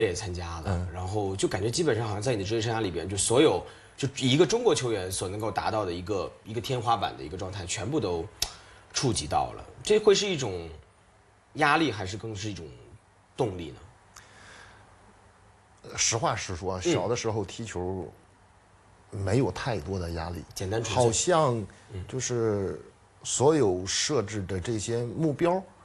也参加了，然后就感觉基本上好像在你的职业生涯里边，就所有就一个中国球员所能够达到的一个天花板的一个状态，全部都触及到了。这会是一种压力，还是更是一种动力呢？ 实话实说，小的时候踢球没有太多的压力， 简单纯粹好像就是所有设置的这些目标，